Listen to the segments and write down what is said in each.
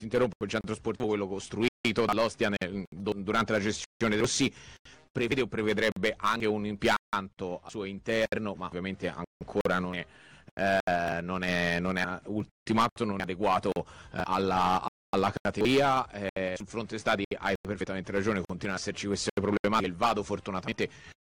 interrompo, il centro sportivo, quello costruito dall'Ostia durante la gestione dei Rossi, prevede o prevedrebbe anche un impianto al suo interno, ma ovviamente ancora non è ultimato, non è adeguato alla categoria. Sul fronte stadi hai perfettamente ragione, continuano ad esserci queste problematiche. Il Vado fortunatamente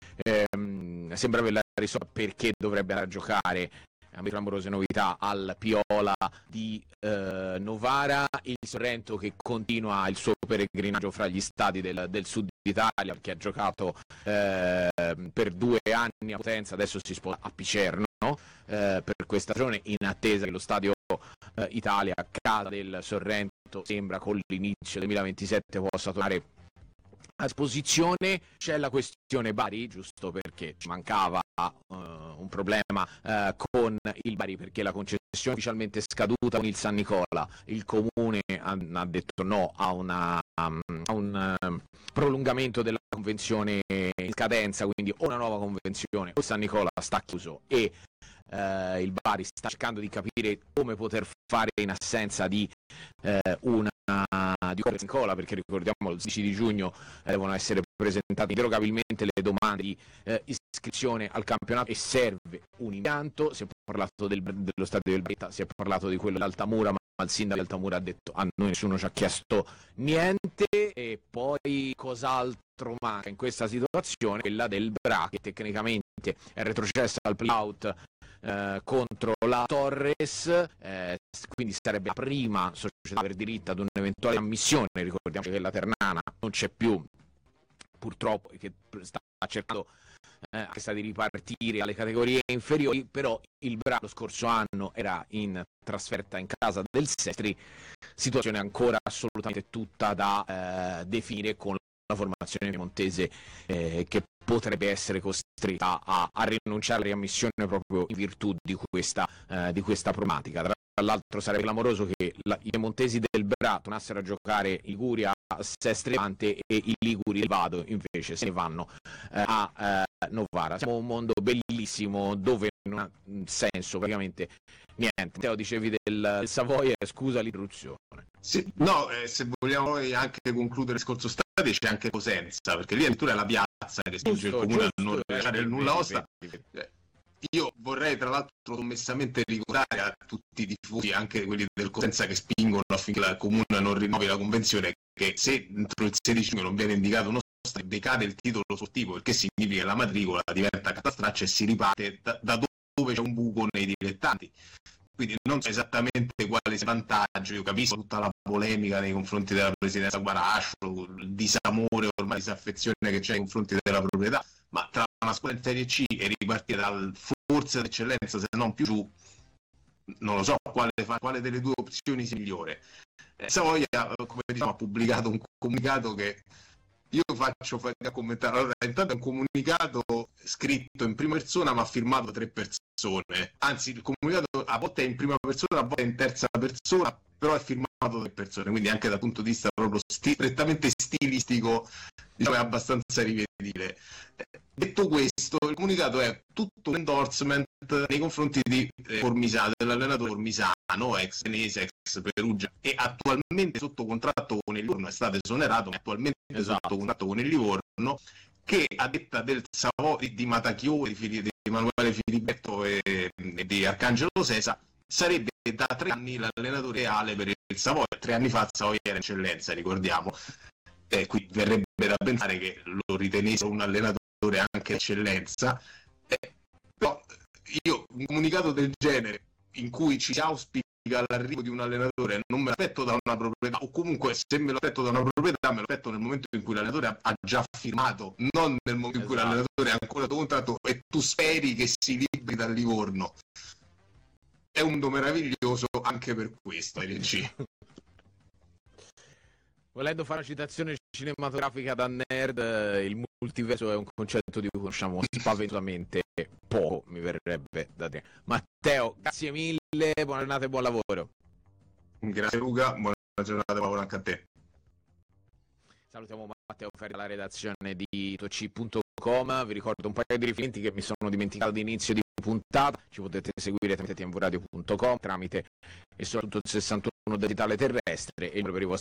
sembra averla risolta, perché dovrebbe andare a giocare, clamorose novità, al Piola di Novara. Il Sorrento che continua il suo peregrinaggio fra gli stadi del sud Italia, perché ha giocato per 2 anni a Potenza, adesso si sposta a Picerno per questa stagione, in attesa che lo stadio Italia, a casa del Sorrento, sembra con l'inizio del 2027 possa tornare a esposizione. C'è la questione Bari, giusto perché ci mancava un problema con il Bari, perché la concessione è ufficialmente scaduta con il San Nicola. Il comune ha detto no a un prolungamento della convenzione in scadenza, quindi o una nuova convenzione o il San Nicola sta chiuso, e il Bari sta cercando di capire come poter fare in assenza di una di San Nicola, perché ricordiamo il 16 di giugno devono essere presentate inderogabilmente le domande di iscrizione al campionato e serve un impianto. Si è parlato dello stadio del Bretta, si è parlato di quello dell'Altamura, ma il sindaco di Altamura ha detto a noi nessuno ci ha chiesto niente. E poi cos'altro manca in questa situazione? Quella del Bra, che tecnicamente è retrocessa al play-out contro la Torres, quindi sarebbe la prima società per diritto ad un'eventuale ammissione. Ricordiamo che la Ternana non c'è più, purtroppo, che sta cercando di ripartire alle categorie inferiori, però il Bra lo scorso anno era in trasferta in casa del Sestri, situazione ancora assolutamente tutta da definire, con la formazione piemontese che potrebbe essere costretta a rinunciare alla riammissione proprio in virtù di questa problematica. Tra l'altro sarebbe clamoroso che i piemontesi del Bra tornassero a giocare Liguria, Sestri Levante, e i liguri del Vado invece se ne vanno a Novara. Siamo un mondo bellissimo dove non ha senso praticamente niente. Teo, dicevi del Savoia, scusa l'interruzione. Sì, no, se vogliamo poi anche concludere il discorso stadi, c'è anche Cosenza, perché lì addirittura è la piazza che spinge il comune a non lasciare il nulla osta. Io vorrei tra l'altro sommessamente ricordare a tutti i tifosi, anche quelli del Cosenza, che spingono affinché il comune non rinnovi la convenzione, che se entro il 16 giugno non viene indicato uno stadio decade il titolo sportivo, perché significa che la matricola diventa catastraccia e si riparte da dove c'è un buco nei dilettanti. Quindi non so esattamente quale sia il vantaggio. Io capisco tutta la polemica nei confronti della presidenza Guarascio, il disamore, ormai disaffezione che c'è nei confronti della proprietà, ma tra una scuola in Serie C e ripartire dal forse d'eccellenza, se non più giù, non lo so quale delle due opzioni sia migliore. Savoia, come diciamo, ha pubblicato un comunicato che io faccio fatica a commentare. Allora, intanto è un comunicato scritto in prima persona ma firmato da 3 persone, anzi il comunicato a volte è in prima persona, a volte è in terza persona, però è firmato da 3 persone, quindi anche dal punto di vista proprio strettamente stilistico, diciamo, è abbastanza rivedibile. Detto questo, il comunicato è tutto un endorsement nei confronti di Formisano, dell'allenatore Formisano, ex Venezia, ex Perugia, e attualmente sotto contratto con il Livorno, è stato esonerato, ma attualmente sotto contratto con il Livorno, che a detta del Savoia, di Matacchioli, di Emanuele Filipetto e di Arcangelo Sesa, sarebbe da 3 anni l'allenatore reale per il Savoia. 3 anni fa il Savoia era eccellenza, ricordiamo. Qui verrebbe da pensare che lo ritenesse un allenatore anche eccellenza, però io un comunicato del genere in cui ci si auspica l'arrivo di un allenatore non me l'aspetto da una proprietà, o comunque se me lo aspetto da una proprietà me lo aspetto nel momento in cui l'allenatore ha già firmato, non nel momento in cui l'allenatore è ancora sotto contratto e tu speri che si liberi dal Livorno. È un mondo meraviglioso anche per questo, LG. Volendo fare una citazione cinematografica da nerd, il multiverso è un concetto di cui conosciamo spaventosamente poco, mi verrebbe da dire. Matteo, grazie mille, buona giornata e buon lavoro. Grazie Luca, buona giornata e buon lavoro anche a te. Salutiamo Matteo Ferri dalla redazione di Toci.com. Vi ricordo un paio di riferimenti che mi sono dimenticato all'inizio di puntata, ci potete seguire tramite tvradio.com, tramite e soprattutto il 61 digitale terrestre e il numero per i vostri